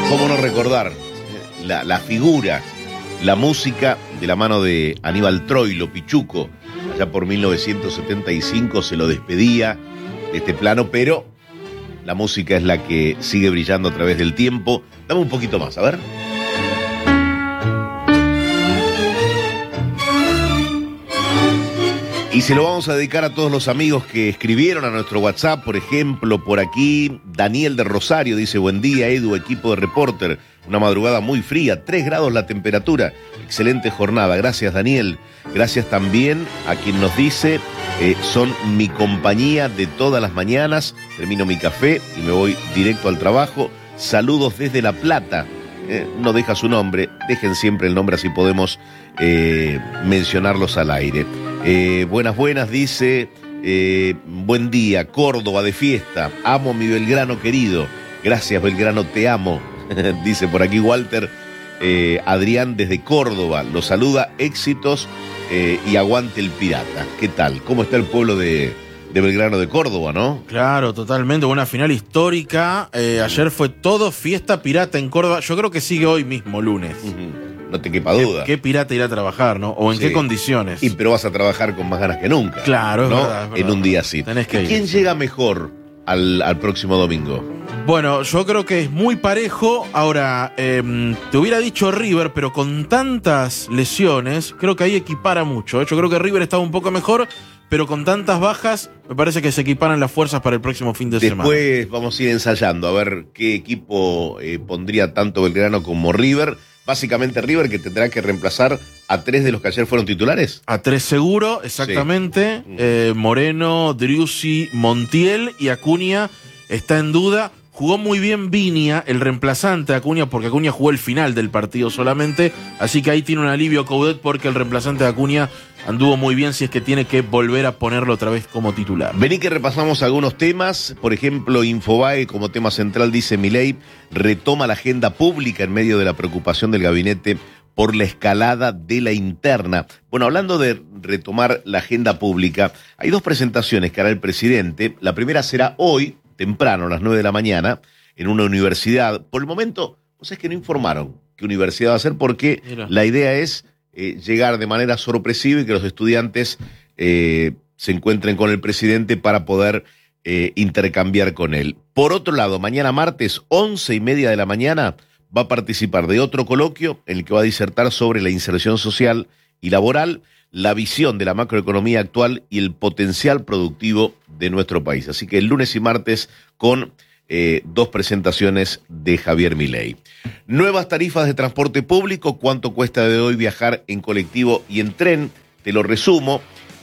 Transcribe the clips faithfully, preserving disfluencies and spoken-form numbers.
¿Cómo no recordar la, la figura, la música de la mano de Aníbal Troilo, Pichuco? Ya por mil novecientos setenta y cinco se lo despedía de este plano, pero la música es la que sigue brillando a través del tiempo. Dame un poquito más, a ver. Y se lo vamos a dedicar a todos los amigos que escribieron a nuestro WhatsApp. Por ejemplo, por aquí, Daniel de Rosario dice: buen día, Edu, equipo de Reporter. Una madrugada muy fría, tres grados la temperatura. Excelente jornada. Gracias, Daniel. Gracias también a quien nos dice, eh, son mi compañía de todas las mañanas. Termino mi café y me voy directo al trabajo. Saludos desde La Plata. Eh, no deja su nombre, dejen siempre el nombre, así podemos eh, mencionarlos al aire. Eh, buenas, buenas, dice, eh, buen día, Córdoba de fiesta, amo a mi Belgrano querido, gracias Belgrano, te amo, dice por aquí Walter. eh, Adrián desde Córdoba, lo saluda, éxitos eh, y aguante el pirata. ¿Qué tal? ¿Cómo está el pueblo de, de Belgrano de Córdoba, no? Claro, totalmente, una final histórica, eh, ayer fue todo fiesta pirata en Córdoba, yo creo que sigue hoy mismo, lunes. Uh-huh. No te quepa duda. ¿Qué, qué pirata irá a trabajar, no? ¿O en sí. qué condiciones? Y pero vas a trabajar con más ganas que nunca. Claro, es ¿no? verdad, es verdad. En un día así. Tenés que ir. ¿Quién llega mejor al, al próximo domingo? Bueno, yo creo que es muy parejo. Ahora, eh, te hubiera dicho River, pero con tantas lesiones, creo que ahí equipara mucho. ¿eh? Yo creo que River estaba un poco mejor, pero con tantas bajas, me parece que se equiparan las fuerzas para el próximo fin de Después semana. Después vamos a ir ensayando a ver qué equipo eh, pondría tanto Belgrano como River. Básicamente River, que tendrá que reemplazar a tres de los que ayer fueron titulares. A tres seguro, exactamente. Sí. Eh, Moreno, Driussi, Montiel y Acuña está en duda. Jugó muy bien Viña, el reemplazante de Acuña, porque Acuña jugó el final del partido solamente. Así que ahí tiene un alivio Coudet, porque el reemplazante de Acuña anduvo muy bien, si es que tiene que volver a ponerlo otra vez como titular. Vení que repasamos algunos temas. Por ejemplo, Infobae como tema central dice: Milei retoma la agenda pública en medio de la preocupación del gabinete por la escalada de la interna. Bueno, hablando de retomar la agenda pública, hay dos presentaciones que hará el presidente. La primera será hoy, temprano, a las nueve de la mañana, en una universidad. Por el momento, o sea, es que no informaron qué universidad va a ser, porque Mira. la idea es eh, llegar de manera sorpresiva y que los estudiantes eh, se encuentren con el presidente para poder eh, intercambiar con él. Por otro lado, mañana martes, once y media de la mañana, va a participar de otro coloquio en el que va a disertar sobre la inserción social y laboral, la visión de la macroeconomía actual y el potencial productivo de nuestro país. Así que el lunes y martes con eh, dos presentaciones de Javier Milei. Nuevas tarifas de transporte público. ¿Cuánto cuesta de hoy viajar en colectivo y en tren? Te lo resumo.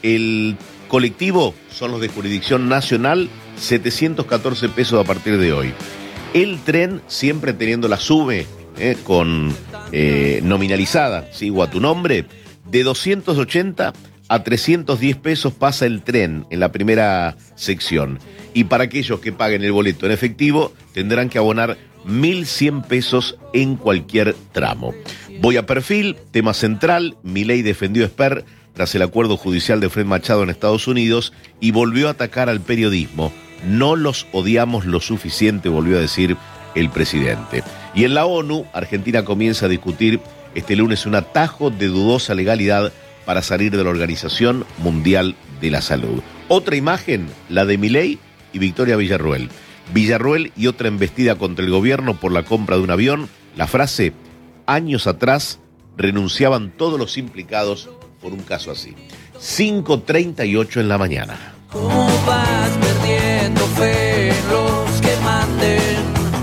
El colectivo son los de jurisdicción nacional, setecientos catorce pesos a partir de hoy. El tren, siempre teniendo la SUBE eh, con eh, nominalizada, ¿sí? O a tu nombre, de doscientos ochenta a trescientos diez pesos pasa el tren en la primera sección. Y para aquellos que paguen el boleto en efectivo, tendrán que abonar mil cien pesos en cualquier tramo. Voy a perfil, tema central. Milei defendió a Esper tras el acuerdo judicial de Fred Machado en Estados Unidos y volvió a atacar al periodismo. No los odiamos lo suficiente, volvió a decir el presidente. Y en la ONU, Argentina comienza a discutir este lunes un atajo de dudosa legalidad para salir de la Organización Mundial de la Salud. Otra imagen, la de Milei y Victoria Villarruel. Villarruel y otra embestida contra el gobierno por la compra de un avión. La frase: años atrás renunciaban todos los implicados por un caso así. cinco treinta y ocho en la mañana. ¿Cómo vas perdiendo fe en los que manden?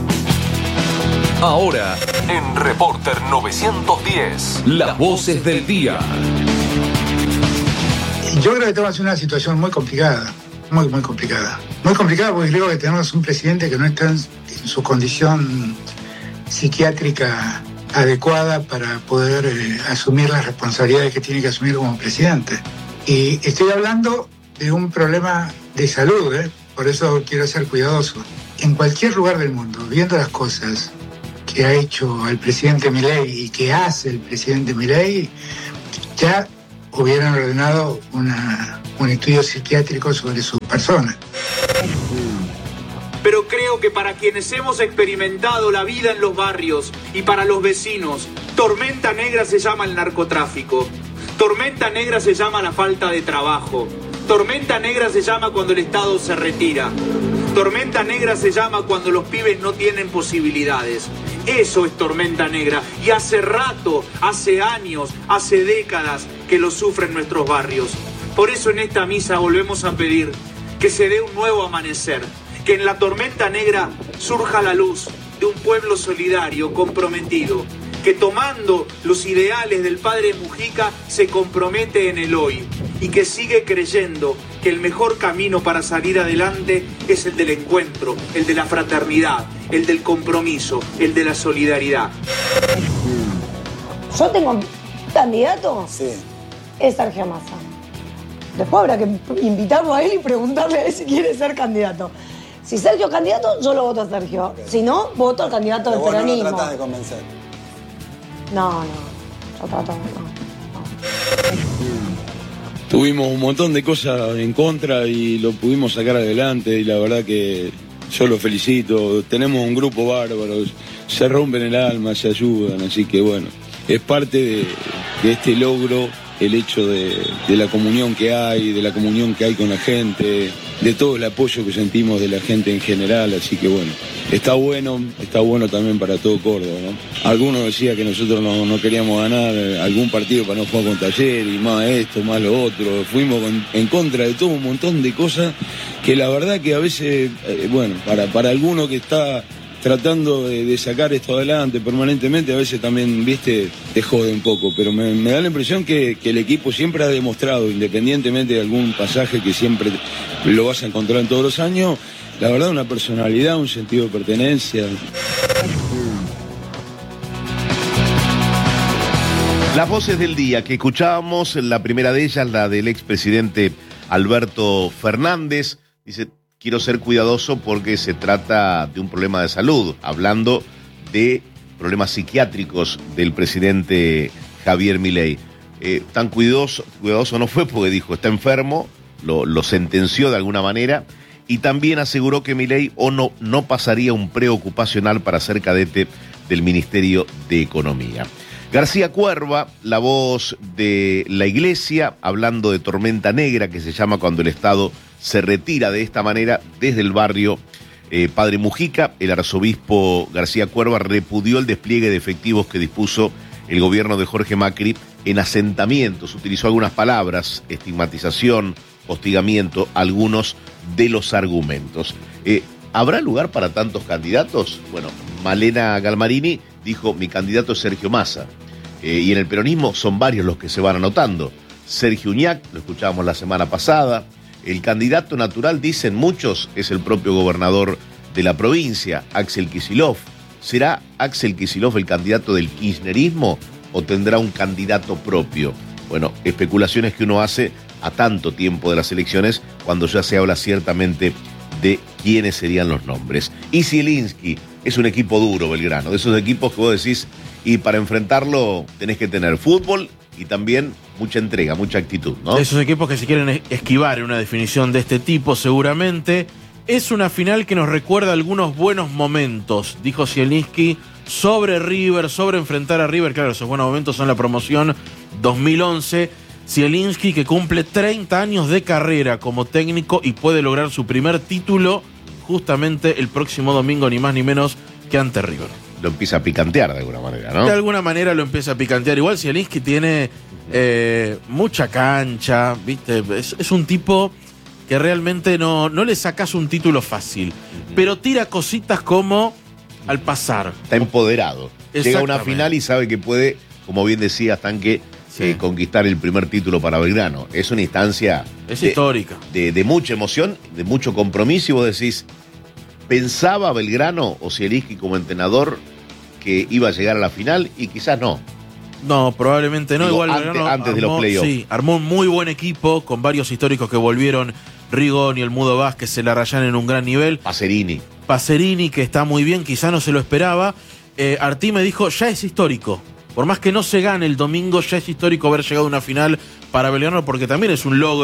Ahora, en Reporter novecientos diez, las voces del día. Yo creo que estamos en una situación muy complicada, muy, muy complicada. Muy complicada porque creo que tenemos un presidente que no está en su condición psiquiátrica adecuada para poder eh, asumir las responsabilidades que tiene que asumir como presidente. Y estoy hablando de un problema de salud, ¿eh? Por eso quiero ser cuidadoso. En cualquier lugar del mundo, viendo las cosas que ha hecho el presidente Milei y que hace el presidente Milei, ya hubieran ordenado una, un estudio psiquiátrico sobre su persona. pero creo que para quienes hemos experimentado la vida en los barrios y para los vecinos, tormenta negra se llama el narcotráfico, tormenta negra se llama la falta de trabajo, tormenta negra se llama cuando el Estado se retira, tormenta negra se llama cuando los pibes no tienen posibilidades. Eso es tormenta negra y hace rato, hace años, hace décadas que lo sufren nuestros barrios. Por eso en esta misa volvemos a pedir que se dé un nuevo amanecer, que en la tormenta negra surja la luz de un pueblo solidario, comprometido, que tomando los ideales del padre Mujica se compromete en el hoy y que sigue creyendo que el mejor camino para salir adelante es el del encuentro, el de la fraternidad, el del compromiso, el de la solidaridad. Yo tengo candidato, sí. Es Sergio Massa. Después habrá que invitarlo a él y preguntarle a él si quiere ser candidato. Si Sergio es candidato, yo lo voto a Sergio. Okay. Si no, voto al candidato del peronismo. ¿No lo tratás de convencer? No, no. Yo trato de no. Tuvimos un montón de cosas en contra y lo pudimos sacar adelante y la verdad que yo lo felicito. Tenemos un grupo bárbaro, se rompen el alma, se ayudan, así que bueno, es parte de, de este logro el hecho de, de la comunión que hay, de la comunión que hay con la gente, de todo el apoyo que sentimos de la gente en general, así que bueno, está bueno, está bueno también para todo Córdoba, ¿no? Algunos decían que nosotros no, no queríamos ganar algún partido para no jugar con Talleres, y más esto, más lo otro, fuimos con, en contra de todo un montón de cosas que la verdad que a veces, eh, bueno, para, para alguno que está tratando de, de sacar esto adelante permanentemente, a veces también, viste, te jode un poco, pero me, me da la impresión que, que el equipo siempre ha demostrado, independientemente de algún pasaje que siempre lo vas a encontrar en todos los años, la verdad una personalidad, un sentido de pertenencia. Las voces del día que escuchábamos, la primera de ellas, la del expresidente Alberto Fernández, dice: quiero ser cuidadoso porque se trata de un problema de salud, hablando de problemas psiquiátricos del presidente Javier Milei. Eh, tan cuidadoso, cuidadoso no fue porque dijo, está enfermo, lo, lo sentenció de alguna manera, y también aseguró que Milei o no, no pasaría un preocupacional para ser cadete del Ministerio de Economía. García Cuerva, la voz de la Iglesia, hablando de tormenta negra, que se llama cuando el Estado se retira de esta manera desde el barrio eh, Padre Mujica. El arzobispo García Cuerva repudió el despliegue de efectivos que dispuso el gobierno de Jorge Macri en asentamientos. Utilizó algunas palabras: estigmatización, hostigamiento, algunos de los argumentos. Eh, ¿Habrá lugar para tantos candidatos? Bueno, Malena Galmarini dijo: mi candidato es Sergio Massa. Eh, y en el peronismo son varios los que se van anotando. Sergio Uñac, lo escuchábamos la semana pasada. El candidato natural, dicen muchos, es el propio gobernador de la provincia, Axel Kicillof. ¿Será Axel Kicillof el candidato del kirchnerismo o tendrá un candidato propio? Bueno, especulaciones que uno hace a tanto tiempo de las elecciones, cuando ya se habla ciertamente de quiénes serían los nombres. Y Zielinski es un equipo duro, Belgrano, de esos equipos que vos decís, y para enfrentarlo tenés que tener fútbol y también mucha entrega, mucha actitud, ¿no? Esos equipos que se quieren esquivar en una definición de este tipo, seguramente. Es una final que nos recuerda algunos buenos momentos, dijo Zielinski, sobre River, sobre enfrentar a River. Claro, esos buenos momentos son la promoción dos mil once. Zielinski, que cumple treinta años de carrera como técnico y puede lograr su primer título justamente el próximo domingo, ni más ni menos que ante River. Lo empieza a picantear de alguna manera, ¿no? De alguna manera lo empieza a picantear. Igual Zielinski tiene eh, mucha cancha, ¿viste? Es, es un tipo que realmente no, no le sacas un título fácil, uh-huh. pero tira cositas como al pasar. Está empoderado. Llega a una final y sabe que puede, como bien decía Tanque, sí. eh, conquistar el primer título para Belgrano. Es una instancia... Es de, histórica. De, de mucha emoción, de mucho compromiso, y vos decís, ¿pensaba Belgrano o Zielinski como entrenador que iba a llegar a la final? Y quizás no. No, probablemente no. Digo, Igual antes, Belgrano antes armó, de los playoffs. Sí, armó un muy buen equipo con varios históricos que volvieron. Rigoni, el Mudo Vázquez, el Arrayán en un gran nivel. Pacerini. Pacerini, que está muy bien, quizá no se lo esperaba. Eh, Artí me dijo, ya es histórico. Por más que no se gane el domingo, ya es histórico haber llegado a una final para Belgrano, porque también es un logro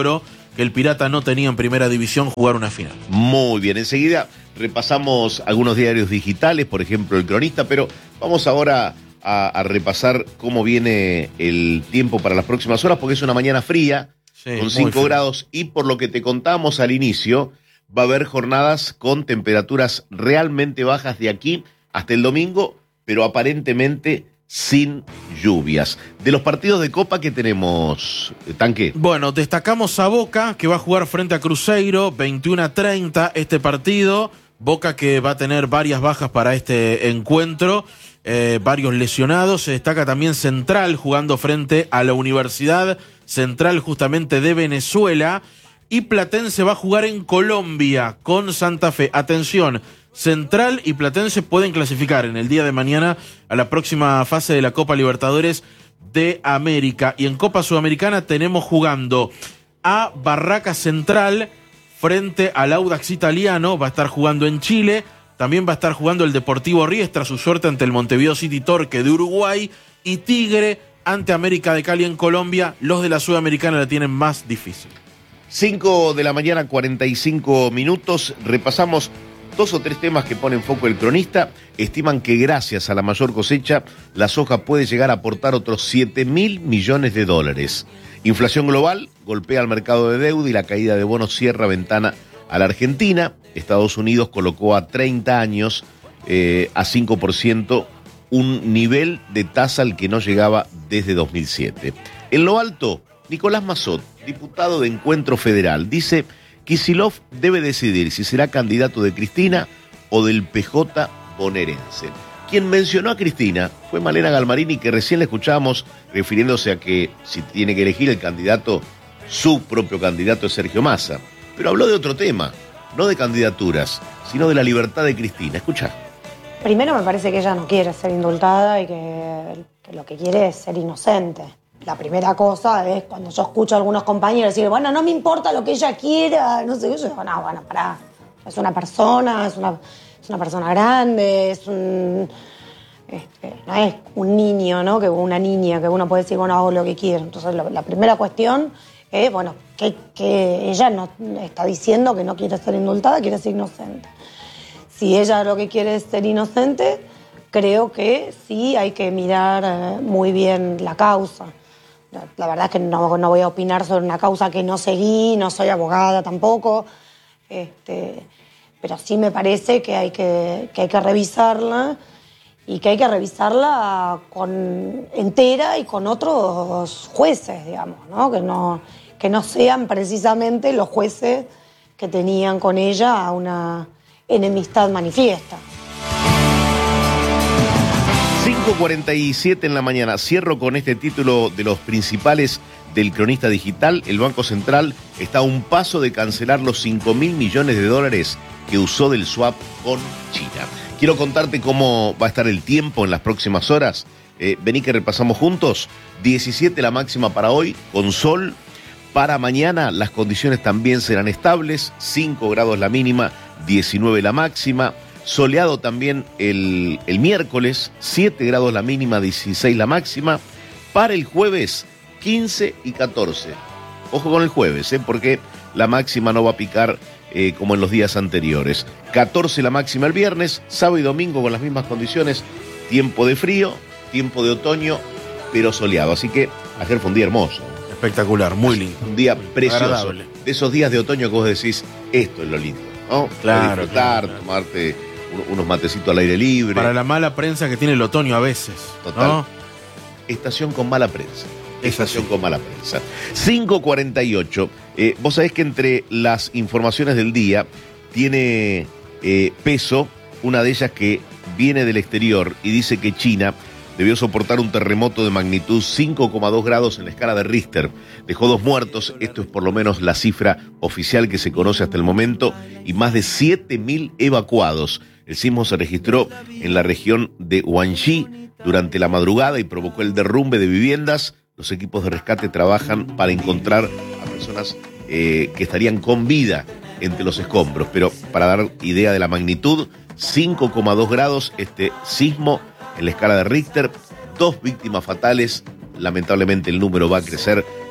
que el Pirata no tenía en primera división jugar una final. Muy bien, enseguida repasamos algunos diarios digitales, por ejemplo El Cronista, pero vamos ahora a, a repasar cómo viene el tiempo para las próximas horas, porque es una mañana fría, sí, con cinco grados, y por lo que te contamos al inicio, va a haber jornadas con temperaturas realmente bajas de aquí hasta el domingo, pero aparentemente sin lluvias. De los partidos de Copa que tenemos, Tanque. Bueno, destacamos a Boca, que va a jugar frente a Cruzeiro, veintiuno a treinta este partido. Boca que va a tener varias bajas para este encuentro, eh, varios lesionados. Se destaca también Central jugando frente a la Universidad Central justamente de Venezuela. Y Platense va a jugar en Colombia con Santa Fe. Atención, Central y Platense pueden clasificar en el día de mañana a la próxima fase de la Copa Libertadores de América. Y en Copa Sudamericana tenemos jugando a Barraca Central frente al Audax Italiano, va a estar jugando en Chile. También va a estar jugando el Deportivo Riestra, su suerte ante el Montevideo City Torque de Uruguay. Y Tigre ante América de Cali en Colombia. Los de la Sudamericana la tienen más difícil. cinco de la mañana, cuarenta y cinco minutos. Repasamos dos o tres temas que pone en foco El Cronista. Estiman que gracias a la mayor cosecha, la soja puede llegar a aportar otros siete mil millones de dólares. Inflación global golpea al mercado de deuda y la caída de bonos cierra ventana a la Argentina. Estados Unidos colocó a treinta años eh, a cinco por ciento, un nivel de tasa al que no llegaba desde dos mil siete. En lo alto, Nicolás Mazzot, diputado de Encuentro Federal, dice: Kicillof debe decidir si será candidato de Cristina o del P J bonaerense. Quien mencionó a Cristina fue Malena Galmarini, que recién le escuchábamos refiriéndose a que si tiene que elegir el candidato, su propio candidato es Sergio Massa. Pero habló de otro tema, no de candidaturas, sino de la libertad de Cristina. Escuchá. Primero me parece que ella no quiere ser indultada y que, que lo que quiere es ser inocente. La primera cosa es cuando yo escucho a algunos compañeros decir, bueno, no me importa lo que ella quiera, no sé qué, yo digo, no, bueno, pará, es una persona, es una, es una persona grande, es un, este, no es un niño, ¿no? Que una niña que uno puede decir, bueno, hago lo que quiero. Entonces la, la primera cuestión es, bueno, que, que ella no está diciendo que no quiere ser indultada, quiere ser inocente. Si ella lo que quiere es ser inocente, creo que sí hay que mirar eh, muy bien la causa. La, la verdad es que no, no voy a opinar sobre una causa que no seguí, no soy abogada tampoco, este, pero sí me parece que hay que, que hay que revisarla y que hay que revisarla con, entera y con otros jueces, digamos, ¿no? Que no, que no sean precisamente los jueces que tenían con ella una enemistad manifiesta. cinco cuarenta y siete en la mañana. Cierro con este título de los principales del Cronista Digital. El Banco Central está a un paso de cancelar los cinco mil millones de dólares que usó del swap con China. Quiero contarte cómo va a estar el tiempo en las próximas horas. Eh, vení que repasamos juntos. diecisiete la máxima para hoy, con sol. Para mañana las condiciones también serán estables. cinco grados la mínima, diecinueve la máxima. Soleado también el, el miércoles, siete grados la mínima, dieciséis la máxima. Para el jueves, quince y catorce. Ojo con el jueves, ¿eh? Porque la máxima no va a picar eh, como en los días anteriores. catorce la máxima el viernes, sábado y domingo con las mismas condiciones. Tiempo de frío, tiempo de otoño, pero soleado. Así que ayer fue un día hermoso. Espectacular, muy lindo. Un día precioso. Agradable. De esos días de otoño que vos decís, esto es lo lindo, ¿no? Claro, disfrutar, claro, claro. tomarte unos matecitos al aire libre. Para la mala prensa que tiene el otoño a veces. Total. ¿No? Estación con mala prensa. Es Estación así. con mala prensa. cinco cuarenta y ocho. Eh, vos sabés que entre las informaciones del día tiene eh, peso una de ellas que viene del exterior y dice que China debió soportar un terremoto de magnitud cinco coma dos grados en la escala de Richter. Dejó dos muertos, esto es por lo menos la cifra oficial que se conoce hasta el momento, y más de siete mil evacuados. El sismo se registró en la región de Guangxi durante la madrugada y provocó el derrumbe de viviendas. Los equipos de rescate trabajan para encontrar a personas eh, que estarían con vida entre los escombros. Pero para dar idea de la magnitud, cinco coma dos grados este sismo en la escala de Richter, dos víctimas fatales. Lamentablemente el número va a crecer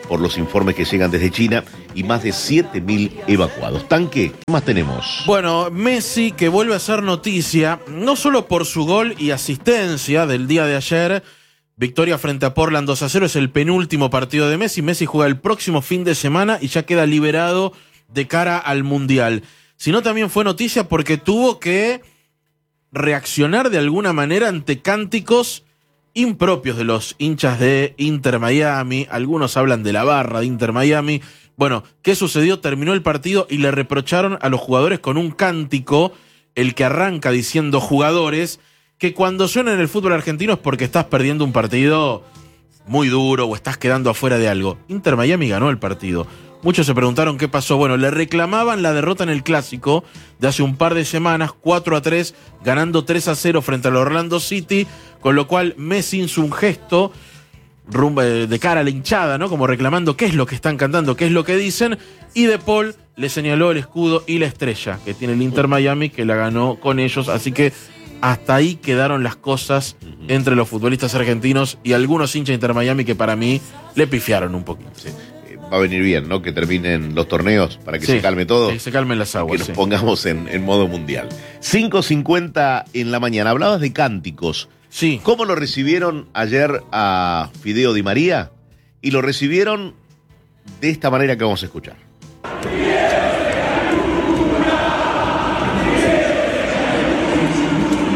por los informes que llegan desde China y más de siete mil evacuados. Tanque, ¿qué más tenemos? Bueno, Messi que vuelve a ser noticia, no solo por su gol y asistencia del día de ayer, victoria frente a Portland dos a cero, es el penúltimo partido de Messi. Messi juega el próximo fin de semana y ya queda liberado de cara al Mundial. Sino también fue noticia porque tuvo que reaccionar de alguna manera ante cánticos impropios de los hinchas de Inter Miami. Algunos hablan de la barra de Inter Miami. Bueno, ¿qué sucedió? Terminó el partido y le reprocharon a los jugadores con un cántico, el que arranca diciendo jugadores, que cuando suena en el fútbol argentino es porque estás perdiendo un partido muy duro o estás quedando afuera de algo. Inter Miami ganó el partido. Muchos se preguntaron qué pasó. Bueno, le reclamaban la derrota en el Clásico de hace un par de semanas, cuatro a tres, ganando tres a cero frente al Orlando City, con lo cual Messi hizo un gesto rumbo de cara a la hinchada, ¿no? Como reclamando qué es lo que están cantando, qué es lo que dicen, y De Paul le señaló el escudo y la estrella que tiene el Inter Miami, que la ganó con ellos, así que hasta ahí quedaron las cosas entre los futbolistas argentinos y algunos hinchas de Inter Miami que para mí le pifiaron un poquito. Sí. Va a venir bien, ¿no? Que terminen los torneos para que sí, se calme todo. Que se calmen las aguas. Que nos sí. pongamos en, en modo mundial. cinco cincuenta en la mañana. Hablabas de cánticos. Sí. ¿Cómo lo recibieron ayer a Fideo Di María? Y lo recibieron de esta manera que vamos a escuchar.